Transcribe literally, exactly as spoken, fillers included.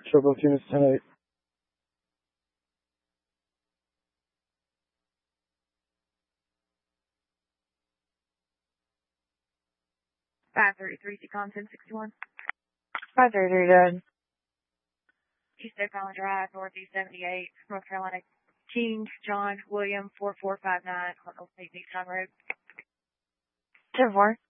Show both units ten eight. five thirty-three, Seacom ten sixty-one. five thirty-three, good. East Oak Island Drive, Northeast seventy-eight, North Carolina. King John William four four five nine, Hartnell State, East Road. ten four.